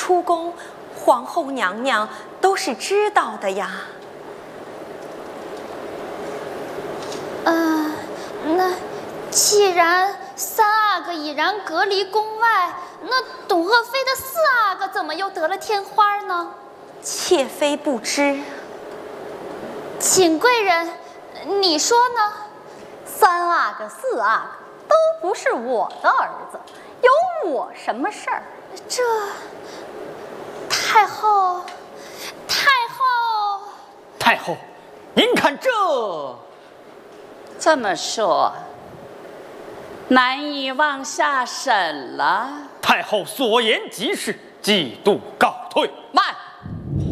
出宫，皇后娘娘都是知道的呀。 那既然三阿哥已然隔离宫外，那董鄂妃的四阿哥怎么又得了天花呢？ 妾妃不知。 请贵人，你说呢？ 三阿哥、四阿哥都不是我的儿子，有我什么事儿？ 这太后， 太后，您看这么说，难以往下审了。 太后所言极是，几度告退。 慢！